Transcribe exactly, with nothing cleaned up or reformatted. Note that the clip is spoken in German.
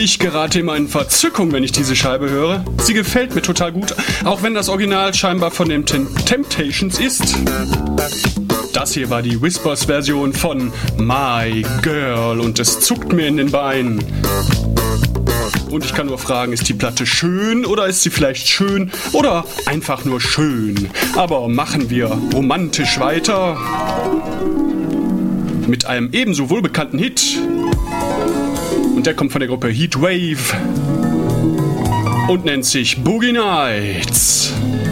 Ich gerate immer in Verzückung, wenn ich diese Scheibe höre. Sie gefällt mir total gut, auch wenn das Original scheinbar von den Temptations ist. Das hier war die Whispers-Version von My Girl und es zuckt mir in den Beinen. Und ich kann nur fragen, ist die Platte schön oder ist sie vielleicht schön oder einfach nur schön? Aber machen wir romantisch weiter mit einem ebenso wohlbekannten Hit. Und der kommt von der Gruppe Heatwave und nennt sich Boogie Nights.